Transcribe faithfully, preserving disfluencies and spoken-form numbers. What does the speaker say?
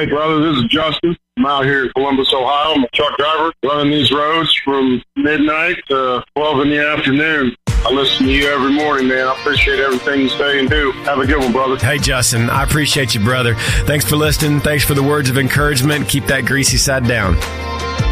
Hey, brother, this is Justin. I'm out here in Columbus, Ohio. I'm a truck driver running these roads from midnight to twelve in the afternoon. I listen to you every morning, man. I appreciate everything you say and do. Have a good one, brother. Hey, Justin, I appreciate you, brother. Thanks for listening. Thanks for the words of encouragement. Keep that greasy side down.